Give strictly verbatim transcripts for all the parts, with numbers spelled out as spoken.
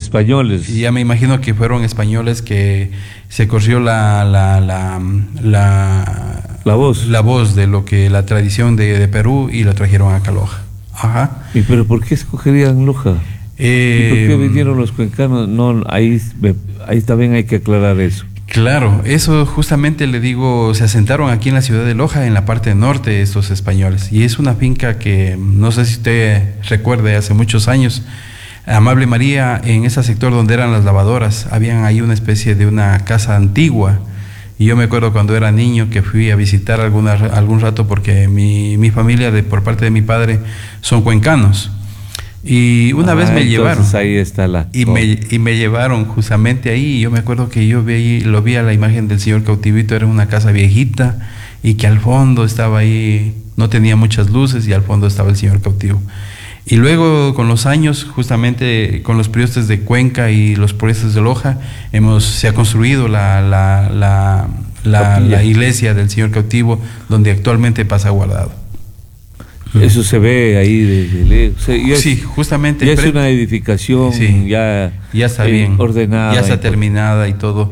españoles. Ya me imagino que fueron españoles que se corrió la la la la, la voz la voz de lo que la tradición de, de Perú y lo trajeron acá a Loja. Ajá. ¿Y pero por qué escogerían Loja? Eh, ¿Y por qué vinieron los cuencanos? No, ahí, ahí también hay que aclarar eso. Claro, eso justamente le digo, se asentaron aquí en la ciudad de Loja, en la parte norte, estos españoles. Y es una finca que, no sé si usted recuerde, hace muchos años, Amable María, en ese sector donde eran las lavadoras, habían ahí una especie de una casa antigua. Y yo me acuerdo cuando era niño que fui a visitar alguna, algún rato porque mi, mi familia, de, por parte de mi padre, son cuencanos. Y una ah, vez me llevaron ahí está la y me, y me llevaron justamente ahí, y yo me acuerdo que yo vi, lo vi a la imagen del señor Cautivito, era una casa viejita y que al fondo estaba ahí, no tenía muchas luces y al fondo estaba el señor Cautivo. Y luego con los años, justamente con los priostes de Cuenca y los priostes de Loja, hemos, se ha construido la, la, la, la, la iglesia del señor Cautivo, donde actualmente pasa guardado. Eso se ve ahí desde lejos. O sea, ya sí, es, justamente. Ya es una edificación sí, ya, ya está eh, bien ordenada. Ya está terminada y todo.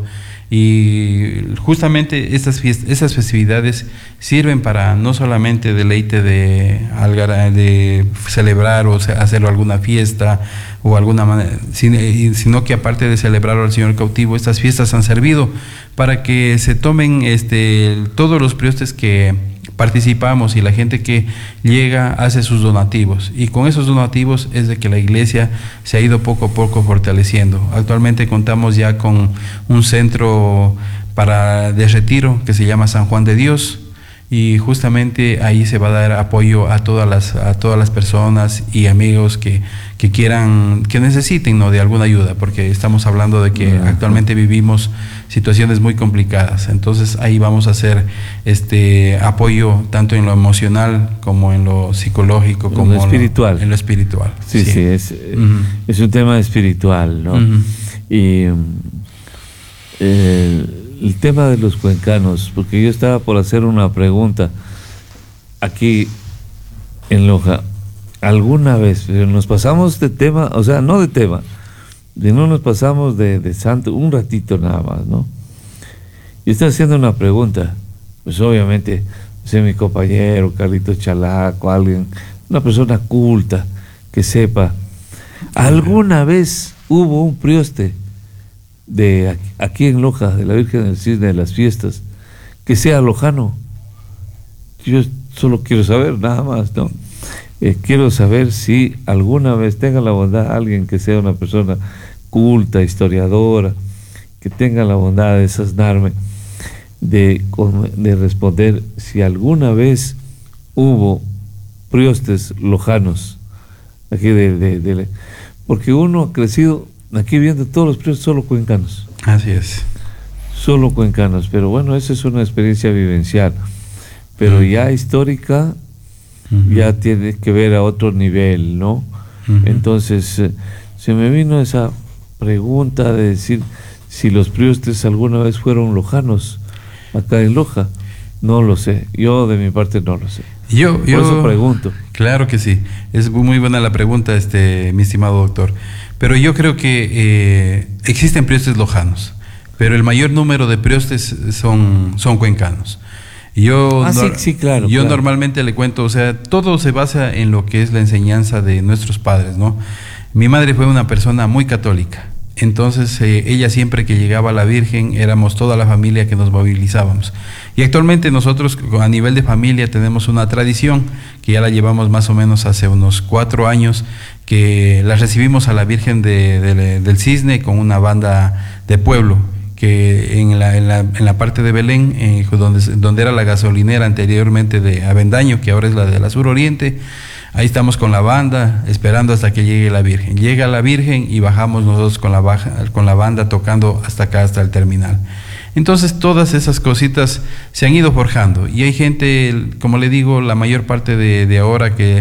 Y justamente estas fiestas, esas festividades sirven para no solamente deleite de, de celebrar o hacer alguna fiesta o alguna manera, sino que aparte de celebrar al señor Cautivo, estas fiestas han servido para que se tomen este todos los priostes que participamos y la gente que llega hace sus donativos, y con esos donativos es de que la iglesia se ha ido poco a poco fortaleciendo. Actualmente contamos ya con un centro para de retiro que se llama San Juan de Dios, y justamente ahí se va a dar apoyo a todas las a todas las personas y amigos que, que quieran, que necesiten, ¿no?, de alguna ayuda, porque estamos hablando de que uh-huh. actualmente vivimos situaciones muy complicadas. Entonces ahí vamos a hacer este apoyo tanto en lo emocional como en lo psicológico, como en lo espiritual. Lo, en lo espiritual. Sí, sí, sí es, uh-huh. es un tema espiritual, ¿no? Uh-huh. Y eh, el tema de los cuencanos, porque yo estaba por hacer una pregunta aquí en Loja. Alguna vez nos pasamos de tema, o sea, no de tema, de no nos pasamos de, de santo un ratito nada más, ¿no? Y estoy haciendo una pregunta, pues obviamente, sé mi compañero, Carlito Chalaco, alguien, una persona culta, que sepa, ¿alguna vez hubo un prioste de aquí en Loja, de la Virgen del Cisne, de las fiestas, que sea lojano? Yo solo quiero saber, nada más, ¿no? Eh, quiero saber si alguna vez tenga la bondad alguien que sea una persona culta, historiadora, que tenga la bondad de desasnarme, de, de responder si alguna vez hubo priostes lojanos aquí de, de, de, porque uno ha crecido aquí viendo todos los priostes solo cuencanos. Así es. Solo cuencanos, pero bueno, esa es una experiencia vivencial, pero uh-huh. ya histórica, uh-huh. ya tiene que ver a otro nivel, ¿no? Uh-huh. Entonces, eh, se me vino esa pregunta de decir si los priostes alguna vez fueron lojanos acá en Loja. No lo sé, yo de mi parte no lo sé. Yo, Por yo eso pregunto. Claro que sí, es muy buena la pregunta, este, mi estimado doctor. Pero yo creo que eh, existen priostes lojanos, pero el mayor número de priostes son, son cuencanos. Yo, ah, no, sí, sí, claro, yo claro. normalmente le cuento, o sea, todo se basa en lo que es la enseñanza de nuestros padres, ¿no? Mi madre fue una persona muy católica, entonces eh, ella siempre que llegaba a la Virgen éramos toda la familia que nos movilizábamos. Y actualmente nosotros a nivel de familia tenemos una tradición que ya la llevamos más o menos hace unos cuatro años, que la recibimos a la Virgen de, de, del Cisne con una banda de pueblo, que en la, en la, en la parte de Belén, eh, donde, donde era la gasolinera anteriormente de Avendaño, que ahora es la de la Sur Oriente, ahí estamos con la banda, esperando hasta que llegue la Virgen. Llega la Virgen y bajamos nosotros con la, baja, con la banda tocando hasta acá, hasta el terminal. Entonces todas esas cositas se han ido forjando, y hay gente, como le digo, la mayor parte de, de ahora que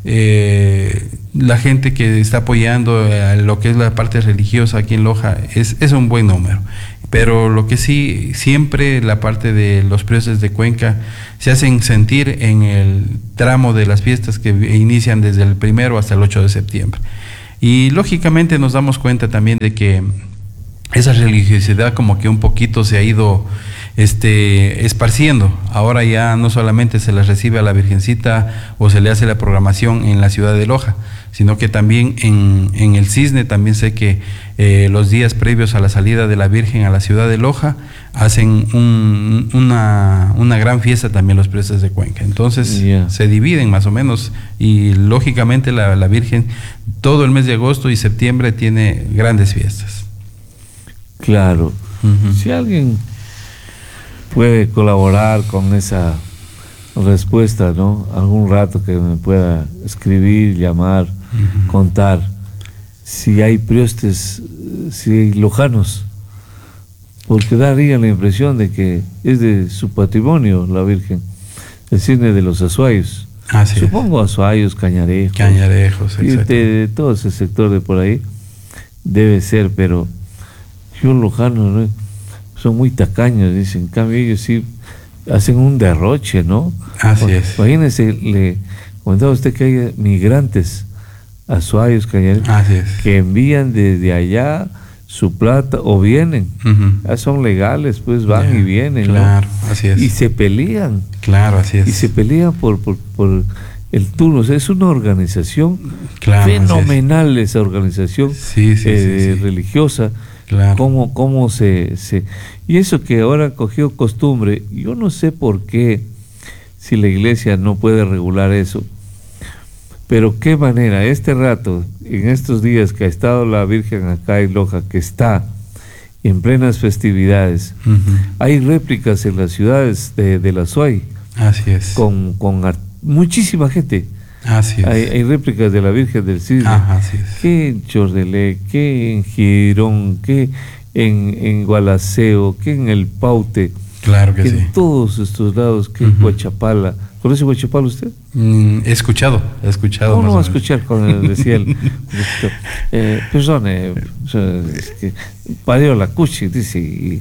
eh, la gente que está apoyando eh, lo que es la parte religiosa aquí en Loja es, es un buen número. Pero lo que sí, siempre la parte de los priostes de Cuenca se hacen sentir en el tramo de las fiestas que inician desde el primero hasta el ocho de septiembre. Y lógicamente nos damos cuenta también de que esa religiosidad como que un poquito se ha ido este, esparciendo. Ahora ya no solamente se le recibe a la Virgencita o se le hace la programación en la ciudad de Loja, sino que también en, en el Cisne, también sé que eh, los días previos a la salida de la Virgen a la ciudad de Loja hacen un, una, una gran fiesta también los presas de Cuenca. Entonces yeah. se dividen más o menos, y lógicamente la, la Virgen todo el mes de agosto y septiembre tiene grandes fiestas. Claro. Uh-huh. Si alguien puede colaborar con esa respuesta, ¿no? Algún rato que me pueda escribir, llamar, uh-huh. contar si hay priostes, si hay lojanos, porque daría la impresión de que es de su patrimonio la Virgen, el Cisne de los Azuayos. Así Supongo es. Azuayos, Cañarejos, Cañarejos, y de, de todo ese sector de por ahí debe ser, pero yo lojanos, ¿no? Son muy tacaños, dicen. En cambio ellos sí hacen un derroche, ¿no? Así o, es. Imagínense, le comentaba usted que hay migrantes azuayos, cañares, Así es. que envían desde allá su plata o vienen. Uh-huh. Ya son legales, pues van yeah, y vienen. Claro, ¿no? Así es. Y se pelean. Claro, así es. Y se pelean por, por, por el turno. O sea, es una organización claro, fenomenal, es. esa organización sí, sí, eh, sí, sí. religiosa. Claro. Cómo, cómo se, se... Y eso que ahora cogió costumbre, yo no sé por qué, si la iglesia no puede regular eso, pero qué manera, este rato, en estos días que ha estado la Virgen acá en Loja, que está en plenas festividades, uh-huh. hay réplicas en las ciudades de, de la Azuay. Así es. Con, con art- muchísima gente. Así es. Hay, hay réplicas de la Virgen del Cisne. Ajá, así es. Que en Chordelé, que en Girón, que en, en Gualaceo, que en El Paute. Claro que, que sí. En todos estos lados, que uh-huh. en Huachapala. ¿Conoce Huachapala usted? Mm, he escuchado, he escuchado. ¿Cómo no va a escuchar cuando decía el... eh, perdone, es que parió la cuchi, dice, y,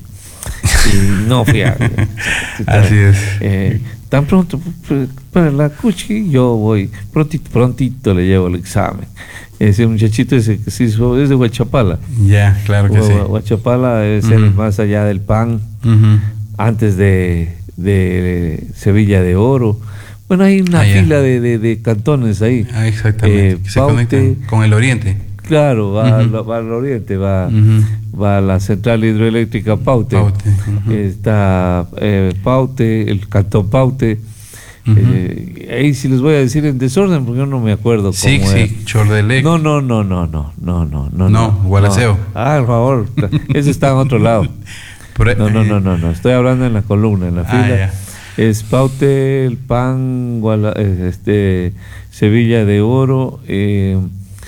y no fui a... Así es. Eh, tan pronto para la cuchi yo voy, prontito, prontito le llevo el examen. Ese muchachito ese que sí es de Huachapala. Ya, yeah, claro que Hu- sí. Huachapala es Uh-huh. el más allá del pan, uh-huh. antes de, de Sevilla de Oro. Bueno, hay una ah, yeah. fila de, de, de cantones ahí. Ah, exactamente. Eh, que se Paute, conectan con el oriente. Claro, va, Uh-huh. va, va al oriente, va, Uh-huh. va a la central hidroeléctrica Paute. Paute. Uh-huh. Está eh, Paute, el cantón Paute. Uh-huh. Eh, ahí sí les voy a decir en desorden porque yo no me acuerdo sí, cómo sí, era. Chordelec. No, no, no, no, no, no, no, no. No, Gualaceo. No. Ah, por favor, ese está en otro lado. Por, no, no, no, no, no, estoy hablando en la columna, en la ah, fila. Yeah. Es Paute, el pan, Guala, este, Sevilla de Oro, eh,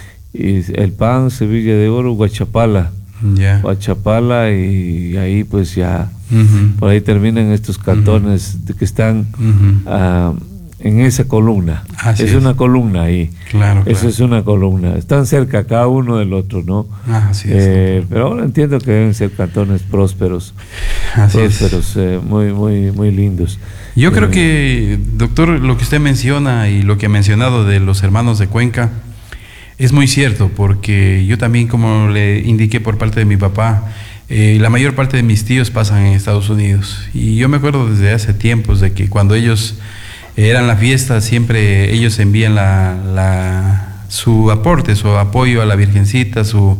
y el pan, Sevilla de Oro, Huachapala. Yeah. Huachapala, y ahí pues ya, uh-huh. por ahí terminan estos cantones uh-huh. que están uh-huh. uh, en esa columna. Así es, es una columna ahí. Claro, Eso claro. es una columna. Están cerca cada uno del otro, ¿no? Ah, así eh, es. Pero ahora entiendo que deben ser cantones prósperos. Así prósperos, eh, muy, muy, muy lindos. Yo eh, creo que, doctor, lo que usted menciona y lo que ha mencionado de los hermanos de Cuenca es muy cierto, porque yo también, como le indiqué por parte de mi papá, eh, la mayor parte de mis tíos pasan en Estados Unidos. Y yo me acuerdo desde hace tiempos de que cuando ellos eran la fiesta, siempre ellos envían la, la, su aporte, su apoyo a la Virgencita, su,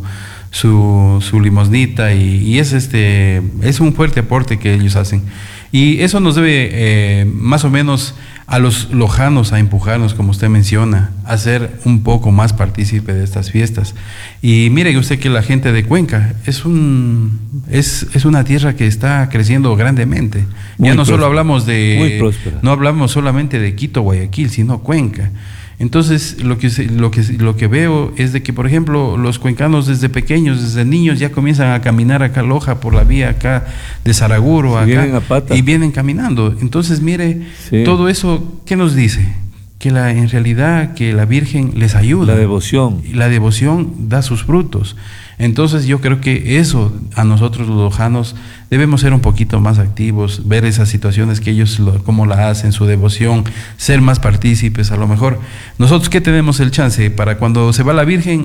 su, su limosnita, y, y es, este, es un fuerte aporte que ellos hacen. Y eso nos debe eh, más o menos a los lojanos a empujarnos, como usted menciona, a ser un poco más partícipe de estas fiestas. Y mire usted que la gente de Cuenca es un es, es una tierra que está creciendo grandemente. Muy ya no próspera. Solo hablamos de Muy próspera. No hablamos solamente de Quito, Guayaquil, sino Cuenca. Entonces, lo que, lo que lo que veo es de que, por ejemplo, los cuencanos desde pequeños, desde niños, ya comienzan a caminar acá a Loja por la vía acá de Saraguro, acá, vienen a pata. Y vienen caminando. Entonces, mire, sí. todo eso, ¿qué nos dice? Que la, en realidad que la Virgen les ayuda. La devoción. Y la devoción da sus frutos. Entonces yo creo que eso a nosotros los lojanos debemos ser un poquito más activos, ver esas situaciones que ellos lo, cómo la hacen, su devoción, ser más partícipes. A lo mejor nosotros que tenemos el chance para cuando se va la Virgen,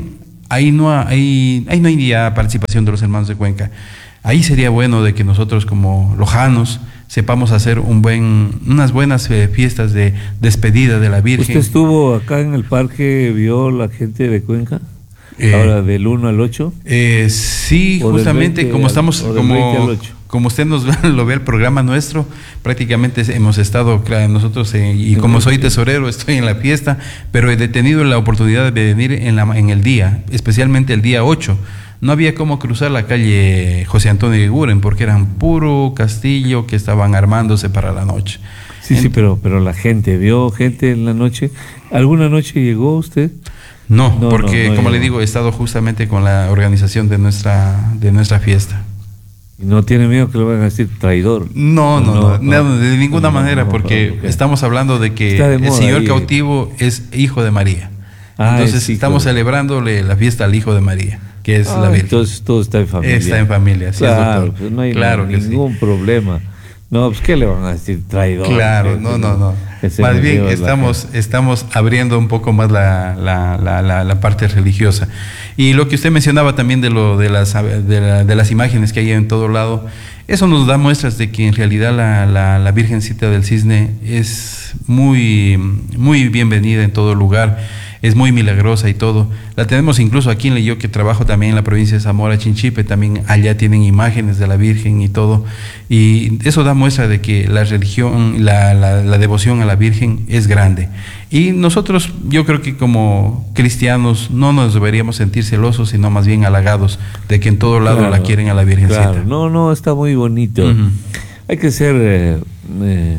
ahí no hay, ahí no hay ya participación de los hermanos de Cuenca. Ahí sería bueno de que nosotros como lojanos sepamos hacer un buen, unas buenas eh, fiestas de despedida de la Virgen. ¿Usted estuvo acá en el parque, vio la gente de Cuenca? Eh, Ahora del uno al ocho. Eh, sí, justamente como estamos, como, como usted nos lo ve el programa nuestro, prácticamente hemos estado, claro, nosotros, eh, y como soy tesorero, estoy en la fiesta, pero he tenido la oportunidad de venir en, la, en el día, especialmente el día ocho. No había cómo cruzar la calle José Antonio Eguiguren porque eran puro castillo que estaban armándose para la noche. Sí, Ent sí, pero, pero la gente, ¿vio gente en la noche? ¿Alguna noche llegó usted? No, no porque no, no como llegó. Le digo, he estado justamente con la organización de nuestra, de nuestra fiesta. ¿Y no tiene miedo que le vayan a decir traidor? No, no, no, no, no, no de ninguna no, manera, no, porque okay. estamos hablando de que de el Señor ahí. cautivo es hijo de María. Ah, entonces sí, estamos claro. celebrándole la fiesta al Hijo de María, que es ah, la Virgen. Entonces todo está en familia. Está en familia, sí, claro, pues no hay claro ningún sí. problema. No, pues ¿qué le van a decir traidor? Claro, no, no, no. Más bien estamos, estamos abriendo un poco más la, la, la, la, la parte religiosa. Y lo que usted mencionaba también de lo de las de, la, de las imágenes que hay en todo lado, eso nos da muestras de que en realidad la, la, la Virgencita del Cisne es muy, muy bienvenida en todo lugar. Es muy milagrosa y todo. La tenemos incluso aquí en Leyó, que trabajo también en la provincia de Zamora Chinchipe, también allá tienen imágenes de la Virgen y todo. Y eso da muestra de que la religión, la, la, la devoción a la Virgen es grande. Y nosotros, yo creo que como cristianos, no nos deberíamos sentir celosos, sino más bien halagados de que en todo lado claro, la quieren a la Virgencita. Claro. No, no, está muy bonito. Uh-huh. Hay que ser eh, eh,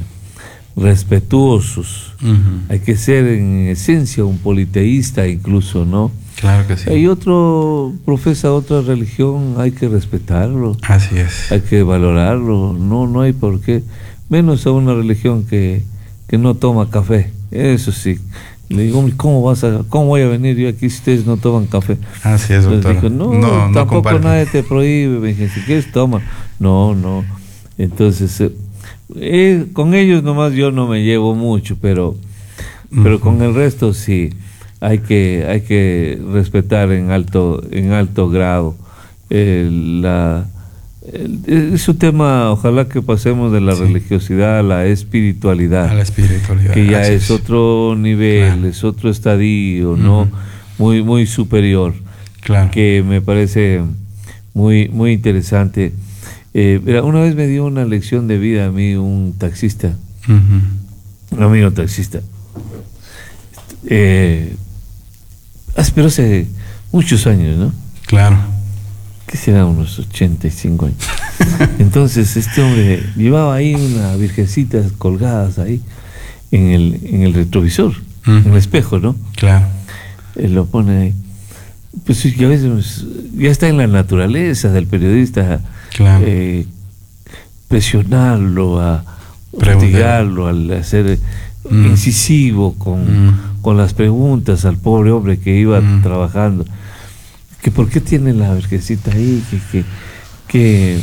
respetuosos. Uh-huh. Hay que ser en esencia un politeísta incluso, ¿no? Claro que sí. Hay otro, profesa otra religión, hay que respetarlo. Así es. Hay que valorarlo, no, no hay por qué. Menos a una religión que, que no toma café, eso sí. Le digo, ¿cómo vas a, cómo voy a venir yo aquí si ustedes no toman café? Así es, doctor. Dijo, no, no, tampoco no nadie te prohíbe, me dije, si quieres toma. No, no. Entonces... Eh, Eh, con ellos nomás yo no me llevo mucho, pero uh-huh. pero con el resto sí hay que hay que respetar en alto en alto grado eh, la el, es un tema, ojalá que pasemos de la sí. religiosidad a la espiritualidad, a la espiritualidad que ya es, es otro nivel, claro. es otro estadio, uh-huh. no muy muy superior, claro. que me parece muy muy interesante. Eh, una vez me dio una lección de vida a mí un taxista, uh-huh. un amigo taxista, eh, pero hace muchos años, ¿no? Claro. ¿Qué será? Unos ochenta y cinco años. Entonces este hombre llevaba ahí unas virgencitas colgadas ahí en el, en el retrovisor, uh-huh. en el espejo, ¿no? Claro. Él lo pone ahí. Pues que a veces ya está en la naturaleza del periodista. Claro. Eh, presionarlo, a hostigarlo, al ser mm. incisivo con, mm. con las preguntas al pobre hombre que iba mm. trabajando, que por qué tiene la virgencita ahí, que, que, que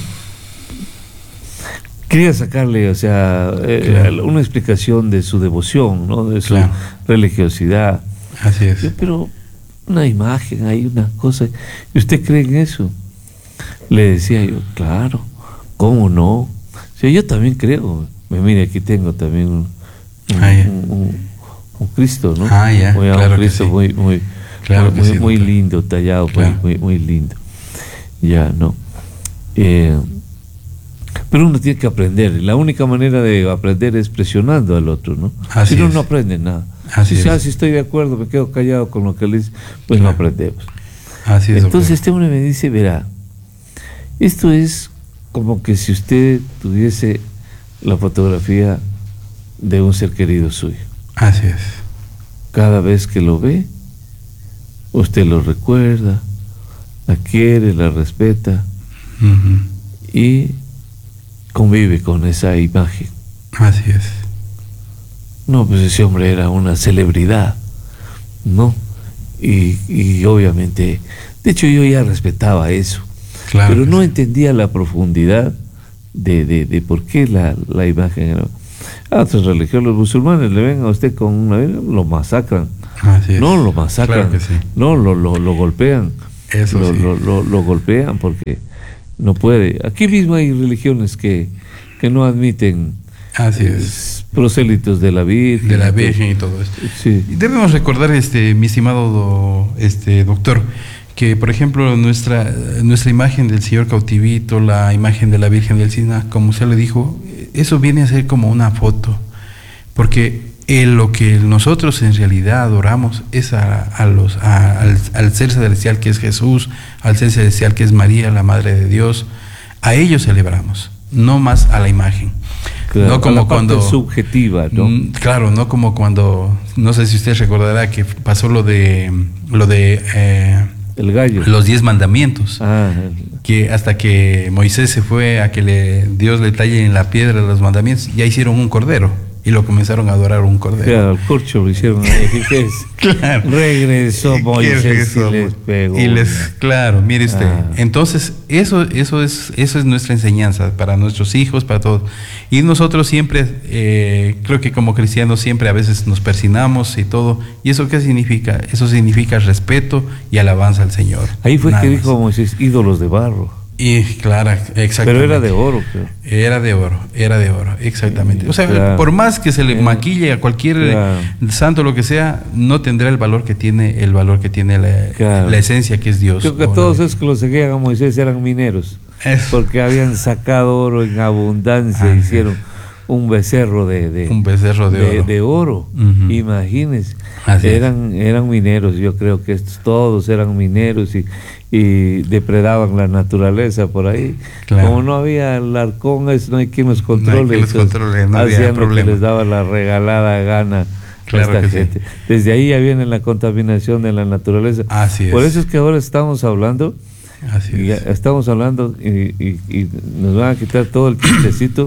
quería sacarle, o sea, claro. eh, una explicación de su devoción, ¿no? De su claro. religiosidad. Así es. Yo, pero una imagen, hay una cosa, ¿y usted cree en eso? Le decía yo, claro, ¿cómo no? O sea, yo también creo. Mire, aquí tengo también un, un, ah, yeah. un, un, un Cristo, ¿no? Ah, ya, muy, claro un Cristo sí. muy, muy, claro muy, sí, muy lindo, tallado, claro. muy, muy, muy lindo. Ya, ¿no? Eh, pero uno tiene que aprender. La única manera de aprender es presionando al otro, ¿no? Así si no, es. no aprende nada. Así si, es. ah, si estoy de acuerdo, me quedo callado con lo que le dice, pues claro. no aprendemos. Así es. Entonces okay. este hombre me dice, verá, esto es como que si usted tuviese la fotografía de un ser querido suyo. Así es. Cada vez que lo ve, usted lo recuerda, la quiere, la respeta uh-huh. y convive con esa imagen. Así es. No, pues ese hombre era una celebridad, ¿no? Y, y obviamente, de hecho yo ya respetaba eso. Claro, pero no sí. entendía la profundidad de, de, de por qué la, la imagen era. A otras religiones, los musulmanes le ven a usted con una lo masacran. Así es. No lo masacran, Claro que sí. no lo, lo, lo golpean. Eso lo, sí. lo, lo, lo golpean porque no puede. Aquí mismo hay religiones que, que no admiten Así eh, es. prosélitos de la Virgen. De la Virgen y todo esto. Sí. Y debemos recordar, este, mi estimado do- este, doctor, que por ejemplo nuestra, nuestra imagen del Señor Cautivito, la imagen de la Virgen del Sina, como usted le dijo, eso viene a ser como una foto, porque eh, lo que nosotros en realidad adoramos es a, a los, a- al, al ser celestial que es Jesús, al ser celestial que es María, la Madre de Dios, a ellos celebramos, no más a la imagen. Claro, No como a la parte cuando subjetiva, ¿no? Mm, claro, no como cuando, no sé si usted recordará que pasó lo de lo de eh, El gallo. los diez mandamientos, Ah, el- que hasta que Moisés se fue a que le, Dios le talle en la piedra los mandamientos, ya hicieron un cordero y lo comenzaron a adorar un cordero. claro, el corcho lo hicieron ahí. ¿Qué es? Claro. Regresó ¿Qué Moisés es eso? y les pegó. Y les, claro, mire usted. Ah. Entonces, eso, eso es, eso es nuestra enseñanza para nuestros hijos, para todos. Y nosotros siempre, eh, creo que como cristianos siempre a veces nos persinamos y todo. ¿Y eso qué significa? Eso significa respeto y alabanza al Señor. Ahí fue Nada que más. dijo Moisés, ídolos de barro. Y claro, exactamente. Pero era de oro, creo. Era de oro, era de oro, exactamente. O sea, Claro. por más que se le Eh, maquille a cualquier claro. santo, lo que sea, no tendrá el valor que tiene, el valor que tiene la, Claro. la esencia que es Dios. Creo que O la- todos esos que lo seguían a Moisés eran mineros. Eso. Porque habían sacado oro en abundancia, Ah, hicieron un becerro de, de, Un becerro de oro. de oro. Ujú. Imagínense. Así es. eran, eran mineros, yo creo que estos todos eran mineros y, y depredaban la naturaleza por ahí. Claro. Como no había el arcón, es- no hay quien los controle. quien los entonces controle, no había hacían lo que problema. les daba la regalada gana. Claro esta que sí. gente. Desde ahí ya viene la contaminación de la naturaleza. Así es. Por eso es que ahora estamos hablando, Así y ya es. estamos hablando y, y- y nos van a quitar todo el chistecito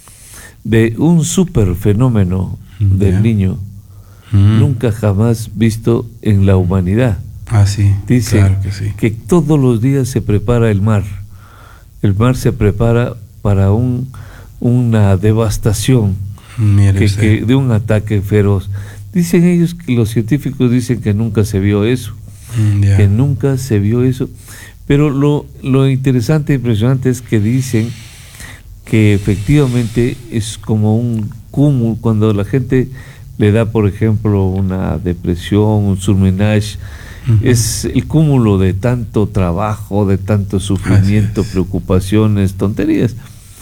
de un super fenómeno del Ya. niño Mm. nunca jamás visto en la humanidad. Ah, sí. Dicen Claro que sí. que todos los días se prepara el mar. El mar se prepara para un, una devastación Mire que, usted. que- de un ataque feroz. Dicen ellos que los científicos dicen que nunca se vio eso, Mm, ya. que nunca se vio eso. Pero lo, lo interesante e impresionante es que dicen que efectivamente es como un cúmulo, cuando la gente le da, por ejemplo, una depresión, un surmenage, Ujú. es el cúmulo de tanto trabajo, de tanto sufrimiento, Así es. preocupaciones, tonterías,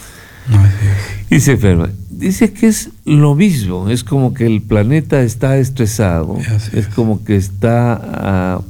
Así es. y se enferma. Dice que es lo mismo, es como que el planeta está estresado, Así es es. como que está ah,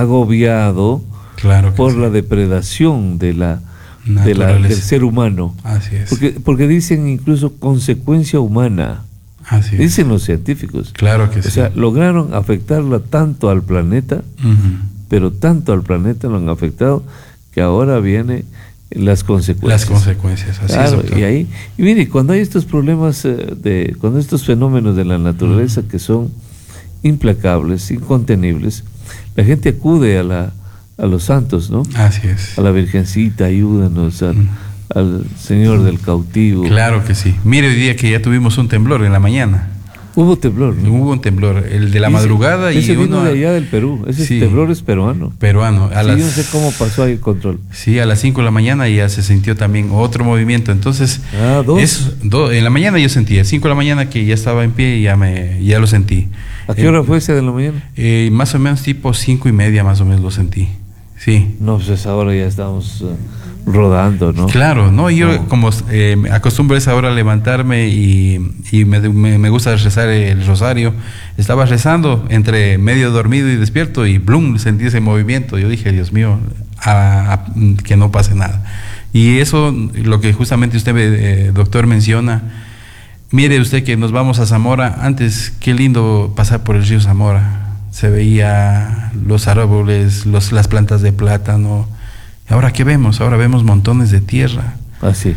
agobiado Claro que por sí. la depredación de la, de la- Naturaleza. del ser humano. Así es. Porque, porque dicen incluso consecuencia humana, Así es. dicen los científicos. Claro que O sí. sea, lograron afectarla tanto al planeta, Ujú. pero tanto al planeta lo han afectado que ahora vienen las consecuencias. Las consecuencias, así Claro, es, doctor. y ahí, y mire, cuando hay estos problemas, eh, de, cuando estos fenómenos de la naturaleza que son implacables, incontenibles, la gente acude a la a los santos, ¿no? Así es. A la Virgencita, ayúdanos, al, Mm. al Señor del cautivo. Claro que sí. Mire, hoy día que ya tuvimos un temblor en la mañana. Hubo temblor, ¿no? Hubo un temblor, el de la Ese- madrugada y ese vino uno de allá del Perú, ese Sí. temblor es peruano. peruano. A Sí, las, yo no sé cómo pasó ahí el control. Sí, a las cinco de la mañana ya se sintió también otro movimiento. Entonces, Ah, dos. es- do- en la mañana yo sentí, a cinco de la mañana que ya estaba en pie, ya me ya lo sentí. ¿A qué Eh, hora fue ese de la mañana? eh, más o menos tipo cinco y media más o menos lo sentí. Sí. No, pues ahora ya estamos eh, rodando, ¿no? Claro, no, yo No. como eh, me acostumbro a esa hora a levantarme y, y me, me- me gusta rezar el rosario. Estaba rezando entre medio dormido y despierto y blum, sentí ese movimiento. Yo dije, Dios mío, a- a- que no pase nada. Y eso, lo que justamente usted, eh, doctor, menciona, mire usted que nos vamos a Zamora, antes qué lindo pasar por el río Zamora. Se veía los árboles, los, las plantas de plátano. ¿Ahora qué vemos? Ahora vemos montones de tierra. Así.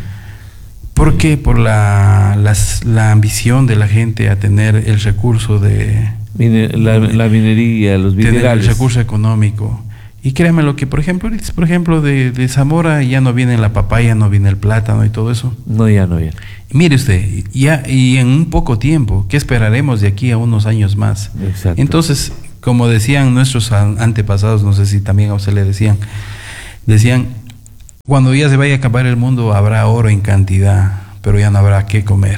¿Por qué? Por la, las- la ambición de la gente a tener el recurso de Mine- la, la minería, los tener el minerales. recurso económico. Y créanme lo que, por ejemplo, ahorita, por ejemplo, de, de Zamora ya no viene la papaya, no viene el plátano y todo eso. No, ya no, ya. Mire usted, ya y en un poco tiempo, ¿qué esperaremos de aquí a unos años más? Exacto. Entonces, como decían nuestros antepasados, no sé si también a usted le decían, decían, cuando ya se vaya a acabar el mundo habrá oro en cantidad, pero ya no habrá qué comer.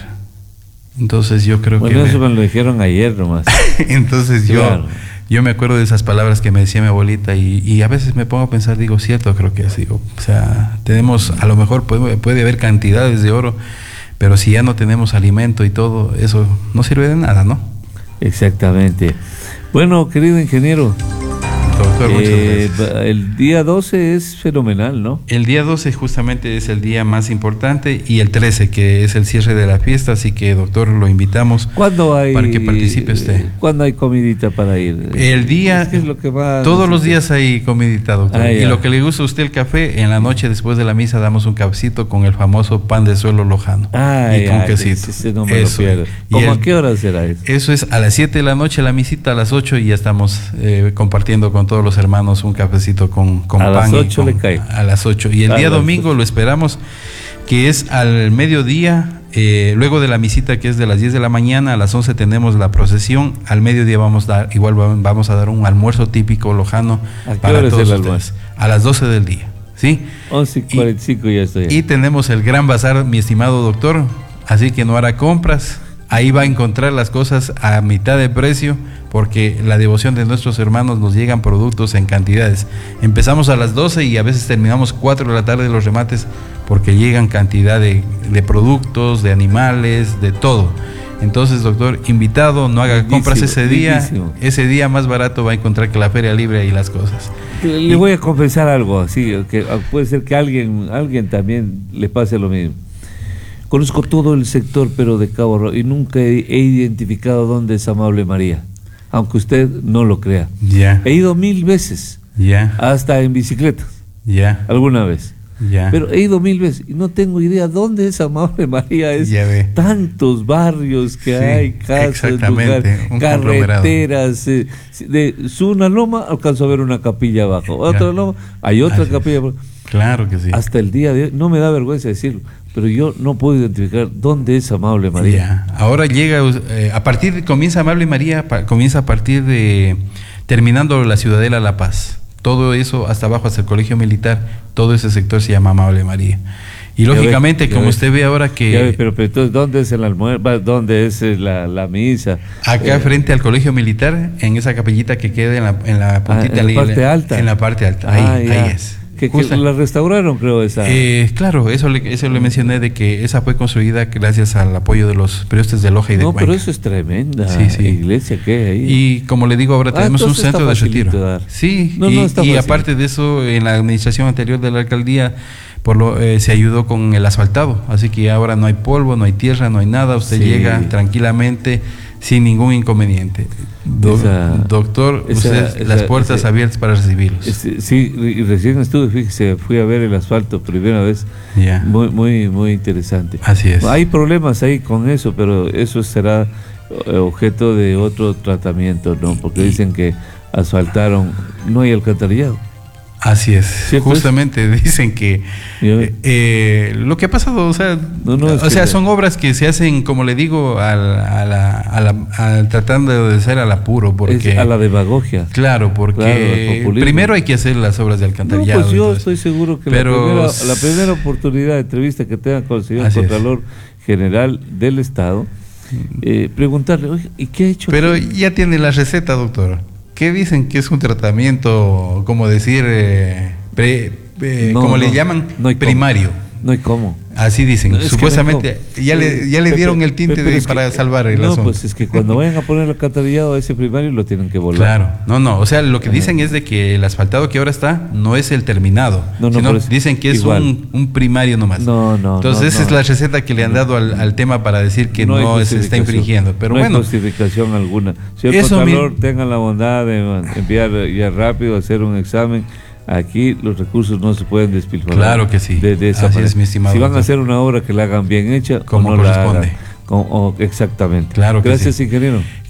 Entonces yo creo bueno, que... eso me lo dijeron ayer nomás. Entonces claro. yo, yo me acuerdo de esas palabras que me decía mi abuelita y, y a veces me pongo a pensar, digo, cierto, creo que así. O sea, tenemos, a lo mejor puede, puede haber cantidades de oro, pero si ya no tenemos alimento y todo, eso no sirve de nada, ¿no? Exactamente. Bueno, querido ingeniero, doctor, muchas eh, gracias. El día doce es fenomenal, ¿no? El día doce justamente es el día más importante y el trece que es el cierre de la fiesta, así que doctor lo invitamos ¿Cuándo hay, para que participe usted. ¿Cuándo hay comidita para ir? El día, es que es lo que más todos los días hay comidita, doctor. Ah, y lo que le gusta a usted el café, en la noche después de la misa damos un cafecito con el famoso pan de suelo lojano. Ah, y con ya, quesito. Ese no me eso. lo pierdo. ¿Cómo a qué hora será eso? Eso es a las siete de la noche la misita, a las ocho y ya estamos eh, compartiendo con todos los hermanos un cafecito con, con a pan. A las ocho le cae. A las ocho. Y el a día domingo ocho. Lo esperamos, que es al mediodía, eh, luego de la misita que es de las diez de la mañana, a las once tenemos la procesión, al mediodía vamos a dar, igual vamos a dar un almuerzo típico lojano para todos el ustedes. Almuerzo? A las doce del día, ¿sí? once y cuarenta y cinco ya estoy. Y tenemos el gran bazar, mi estimado doctor, así que no hará compras, ahí va a encontrar las cosas a mitad de precio, porque la devoción de nuestros hermanos nos llegan productos en cantidades. Empezamos a las doce y a veces terminamos cuatro de la tarde los remates, porque llegan cantidad de, de productos, de animales, de todo. Entonces, doctor, invitado, no haga Lindísimo, compras ese día, lindísimo. ese día más barato va a encontrar que la feria libre y las cosas. Le y, voy a confesar algo, así que puede ser que alguien, alguien también le pase lo mismo. Conozco todo el sector, pero de Cabo Rojo, y nunca he, he identificado dónde es Amable María, aunque usted no lo crea. Ya. He ido mil veces, Ya. hasta en bicicleta, Ya. alguna vez. Ya. Pero he ido mil veces y no tengo idea dónde es Amable María. Es Ya ve. tantos barrios que Sí, hay, casas, exactamente, lugar, un carreteras. Eh, de su una loma alcanzo a ver una capilla abajo, otra Claro. loma hay otra Así capilla es. abajo. Claro que sí. Hasta el día de hoy, no me da vergüenza decirlo, pero yo no puedo identificar dónde es Amable María. Ya. Ahora llega, eh, a partir de, comienza Amable María, pa, comienza a partir de, terminando la Ciudadela La Paz. Todo eso, hasta abajo, hasta el Colegio Militar, todo ese sector se llama Amable María. Y Ya lógicamente, ve, ya como ve. usted ve ahora que... Ya ve, pero, pero entonces, ¿dónde es el almuerzo? ¿Dónde es la, la misa? Acá Eh, frente al Colegio Militar, en esa capillita que queda en la, en la puntita. Ah, en la ahí, parte alta. En la parte alta, ahí, Ah, ya. ahí es. Que, que Justa- la restauraron, creo, esa. Eh, claro, eso le, eso le mencioné de que esa fue construida gracias al apoyo de los periodistas de Loja y de no, Cuenca. pero eso es tremenda Sí, sí. iglesia que hay ahí. Y como le digo, ahora Ah, tenemos un entonces centro está de retiro. facilito dar. Sí, No, y, no, está y fácil. aparte de eso, en la administración anterior de la alcaldía, por lo, eh, se ayudó con el asfaltado, así que ahora no hay polvo, no hay tierra, no hay nada, usted Sí. llega tranquilamente sin ningún inconveniente. Do- Esa- doctor, esa- usted esa- las puertas ese- abiertas para recibirlos. Este, sí, y recién estuve, fíjese, fui a ver el asfalto primera vez. Ya. Muy, muy, muy interesante. Así es. Hay problemas ahí con eso, pero eso será eh, objeto de otro tratamiento, ¿no? Porque dicen que asfaltaron, no hay alcantarillado. Así es, ¿Cierto justamente dicen que Ya ve. eh, eh, lo que ha pasado, o sea, No, no, es o que sea, la- son obras que se hacen, como le digo, al, a la, a la- al tratando de ser al apuro, porque Es a la demagogia. claro, porque Claro, el populismo. primero hay que hacer las obras de No, alcantarillado. pues yo entonces. estoy seguro que Pero- la, primera, la primera oportunidad de entrevista que tenga con el señor Así es. Contralor General del Estado, eh, preguntarle, oye, ¿y qué ha hecho? Pero aquí?". ya tiene la receta, doctor. ¿Qué dicen que es un tratamiento, como decir, eh, pre- eh, No, como le no, llaman, no hay cómo. primario? No hay cómo. Así dicen, No, es que supuestamente no hay ya cómo. le, ya le Pepe, dieron el tinte Pepe, de, es que- para salvar el No, asunto. pues es que cuando vayan a poner el alcantarillado a ese primario lo tienen que volar. Claro, no, no, o sea, lo que Ajá. dicen es de que el asfaltado que ahora está no es el terminado, No, no, sino por eso, dicen que es igual. un, un primario nomás. No, no, Entonces no, esa no. es la receta que le han dado al, al tema para decir que no, hay se está justificación. infringiendo. Pero no bueno, hay justificación alguna. Señor Eso Contralor, mi- tengan la bondad de enviar ya rápido, hacer un examen. Aquí los recursos no se pueden despilfarrar. Claro que sí. De, de esa Así manera. es, mi estimado Si van a doctor. hacer una obra que la hagan bien hecha, Como o no la corresponde. hagan. Como- o- exactamente. Claro que Gracias, sí. ingeniero.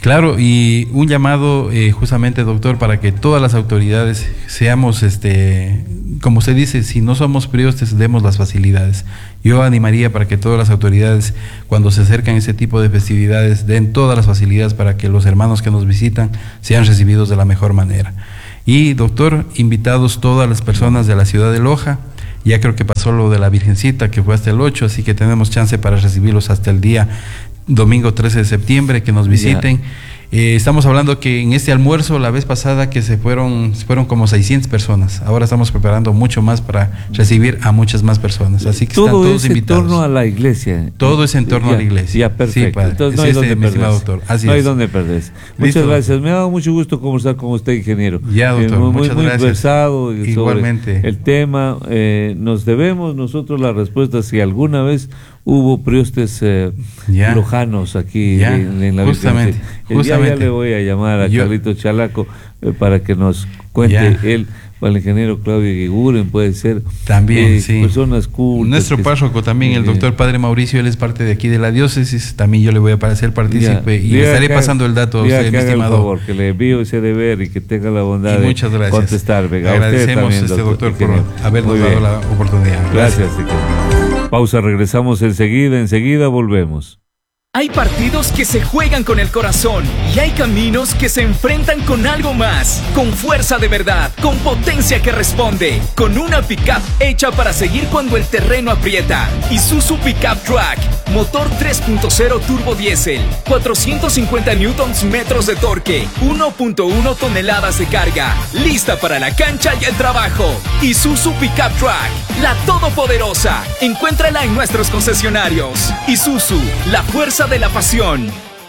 Claro, y un llamado eh, justamente, doctor, para que todas las autoridades seamos, este, como se dice, si no somos priostes, demos las facilidades. Yo animaría para que todas las autoridades, cuando se acercan a ese tipo de festividades, den todas las facilidades para que los hermanos que nos visitan sean recibidos de la mejor manera. Y, doctor, invitados todas las personas de la ciudad de Loja. Ya creo que pasó lo de la Virgencita, que fue hasta el ocho, así que tenemos chance para recibirlos hasta el día domingo trece de septiembre, que nos visiten. Eh, estamos hablando que en este almuerzo, la vez pasada, que se fueron, se fueron como seiscientas personas. Ahora estamos preparando mucho más para recibir a muchas más personas. Así que todo están todos es invitados. En torno a la iglesia. Todo es en torno ya, a la iglesia. Ya, perfecto. Sí, entonces no hay es donde este, perderse. Doctor. Así no hay es. donde perderse. Muchas Listo. gracias. Me ha dado mucho gusto conversar con usted, ingeniero. Ya, doctor. Eh, muy, muchas muy gracias. versado Igualmente. sobre el tema. Eh, nos debemos nosotros la respuesta si alguna vez hubo priostes eh, Ya. lojanos aquí Ya. en, en la Justamente. Virgencita. El día Justamente. ya le voy a llamar a Yo- Carlito Chalaco eh, para que nos cuente Ya. él, o al ingeniero Claudio Guiguren, puede ser. También, eh, sí. Personas cultas. Nuestro que- párroco también, el eh, doctor Padre Mauricio, él es parte de aquí de la diócesis. También yo le voy a parecer partícipe y le Diga estaré que- pasando el dato a diga usted, mi que haga el estimado. favor, que le envío ese deber y que tenga la bondad Y muchas de gracias. contestar. Venga, a usted Agradecemos, también, este doctor, por ingeniero. habernos Muy dado bien. la oportunidad. Gracias. ingeniero. Pausa, regresamos enseguida, enseguida volvemos. Hay partidos que se juegan con el corazón y hay caminos que se enfrentan con algo más, con fuerza de verdad, con potencia que responde, con una pickup hecha para seguir cuando el terreno aprieta. Isuzu Pickup Track, motor tres punto cero turbo diésel, cuatrocientos cincuenta newtons metros de torque, uno punto uno toneladas de carga, lista para la cancha y el trabajo. Isuzu Pickup Track, la todopoderosa. Encuéntrala en nuestros concesionarios. Isuzu, la fuerza de la pasión.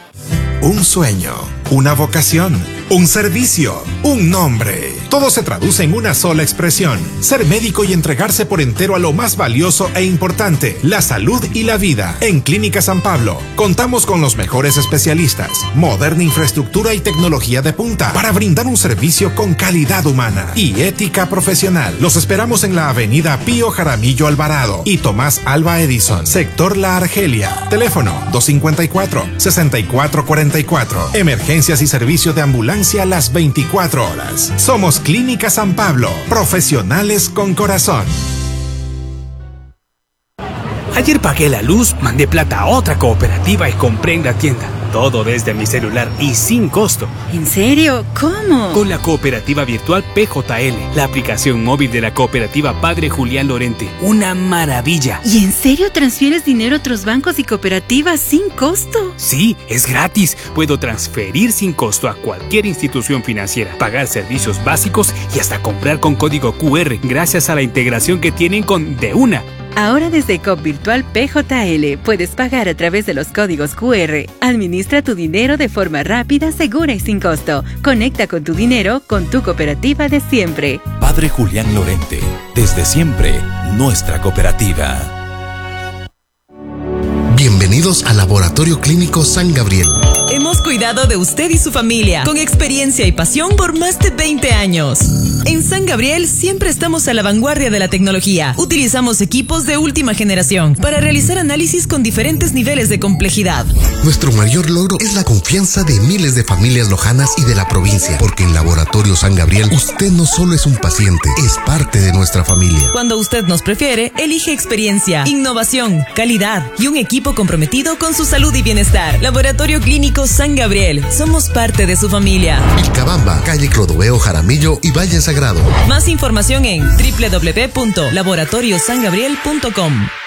Un sueño, una vocación, un servicio, un nombre. Todo se traduce en una sola expresión: ser médico y entregarse por entero a lo más valioso e importante, la salud y la vida. En Clínica San Pablo contamos con los mejores especialistas, moderna infraestructura y tecnología de punta para brindar un servicio con calidad humana y ética profesional. Los esperamos en la avenida Pío Jaramillo Alvarado y Tomás Alba Edison, sector La Argelia. Teléfono dos cinco cuatro, seis cuatro cuatro cuatro. Emergencias y servicio de ambulancia las veinticuatro horas. Somos Clínica San Pablo, profesionales con corazón. Ayer pagué la luz, mandé plata a otra cooperativa y compré en la tienda. Todo desde mi celular y sin costo. ¿En serio? ¿Cómo? Con la cooperativa virtual P J L, la aplicación móvil de la cooperativa Padre Julián Lorente. Una maravilla. ¿Y en serio transfieres dinero a otros bancos y cooperativas sin costo? Sí, es gratis. Puedo transferir sin costo a cualquier institución financiera, pagar servicios básicos y hasta comprar con código Q R gracias a la integración que tienen con De Una. Ahora desde Coop Virtual P J L puedes pagar a través de los códigos Q R. Administra tu dinero de forma rápida, segura y sin costo. Conecta con tu dinero con tu cooperativa de siempre. Padre Julián Lorente, desde siempre, nuestra cooperativa. Bienvenidos al Laboratorio Clínico San Gabriel. Hemos cuidado de usted y su familia con experiencia y pasión por más de veinte años. En San Gabriel siempre estamos a la vanguardia de la tecnología. Utilizamos equipos de última generación para realizar análisis con diferentes niveles de complejidad. Nuestro mayor logro es la confianza de miles de familias lojanas y de la provincia, porque en Laboratorio San Gabriel usted no solo es un paciente, es parte de nuestra familia. Cuando usted nos prefiere, elige experiencia, innovación, calidad y un equipo comprometido con su salud y bienestar. Laboratorio Clínico San Gabriel. Somos parte de su familia. Vilcabamba, calle Clodoveo Jaramillo y Valle Sagrado. Más información en doble u doble u doble u punto laboratorio san gabriel punto com.